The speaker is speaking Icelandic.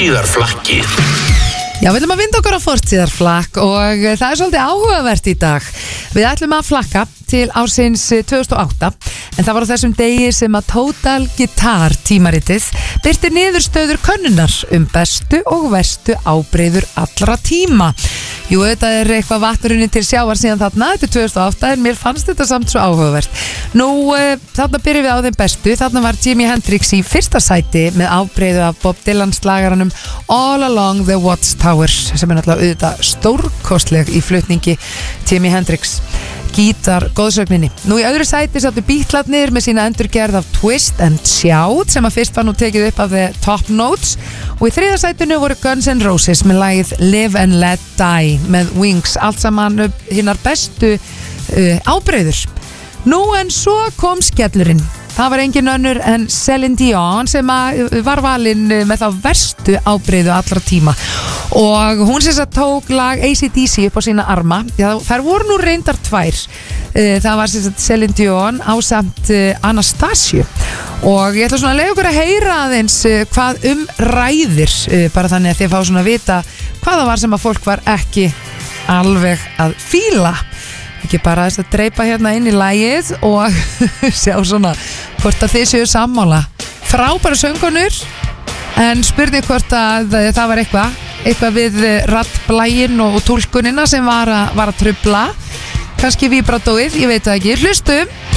Fortíðarflakkið. Já, við ætlum að vinda okkur á fortíðarflakk og það er svolítið áhugavert í dag. Við ætlum að flakka til ársins 2008 en það var á þessum degi sem að Total Guitar tímaritið birti niðurstöður könnunar bestu og verstu ábreiður allra tíma. Jú, þetta er eitthvað vatnurinn til sjávar síðan þarna, þetta er 2008 en mér fannst þetta samt svo áhugavert. Nú, þarna byrjum við á þeim bestu, þarna var Jimi Hendrix í fyrsta sæti með ábreiðu af Bob Dylan slagaranum All Along the Watchtower sem er náttúrulega auðvitað stórkostleg í flutningi Jimi Hendrix gítar góðsögninni. Nú í öðru sæti sáttu Beatlarnir með sína endurgerð af Twist and Shout sem að fyrst var nú tekið upp af The Top Notes og í þriða sætinu voru Guns N' Roses með lagið Live and Let Die með Wings, allt saman hinnar bestu ábreiður. Nú en svo kom skellurinn. Það var engin önnur en Celine Dion sem var valinn með þá verstu ábreiðu allra tíma og hún sem sagt tók lag AC/DC upp á sína arma. Já, þær voru nú reyndar tvær. Það var sem sagt Celine Dion ásamt Anastasia og ég ætla svona að leiða ykkur að heyra aðeins hvað ræðir bara þannig að þið fá svona að vita hvaða var sem að fólk var ekki alveg að fíla. Ekki bara þess að dreipa hérna inn í lagið og sjá svona hvort að þið séu sammála. Frábæra söngunur en spurning hvort að það var eitthvað við raddblægin og túlkunina sem var að trufla. Kannski víbratóið, ég veit það ekki. Hlustum